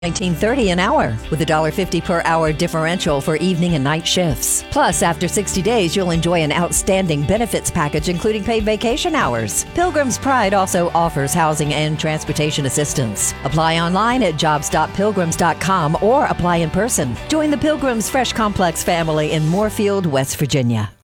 $19.30 an hour with a $1.50 per hour differential for evening and night shifts. Plus, after 60 days, you'll enjoy an outstanding benefits package including paid vacation hours. Pilgrim's Pride also offers housing and transportation assistance. Apply online at jobs.pilgrims.com or apply in person. Join the Pilgrims Fresh Complex family in Moorfield, West Virginia.